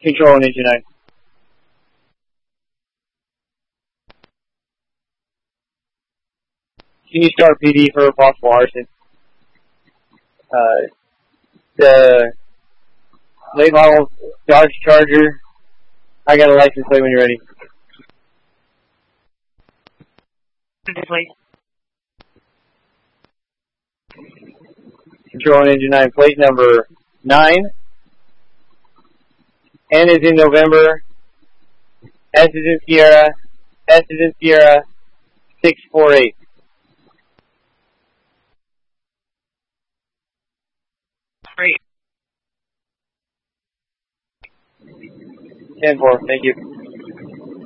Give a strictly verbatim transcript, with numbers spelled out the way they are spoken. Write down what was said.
Control on engine nine. Can you start P D for a possible arson? Uh, the late model Dodge Charger. I got a license plate when you're ready. Control on engine nine. Plate number nine. N is in November. S is in Sierra. S is in Sierra. six four eight. Great. ten four. Thank you.